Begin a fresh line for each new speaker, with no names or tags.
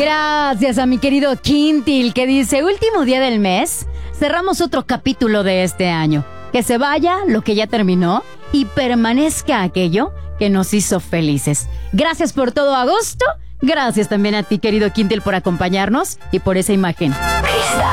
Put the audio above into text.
Gracias a mi querido Quintil, que dice: último día del mes, cerramos otro capítulo de este año. Que se vaya lo que ya terminó y permanezca aquello que nos hizo felices. Gracias por todo, agosto. Gracias también a ti, querido Quintil, por acompañarnos y por esa imagen.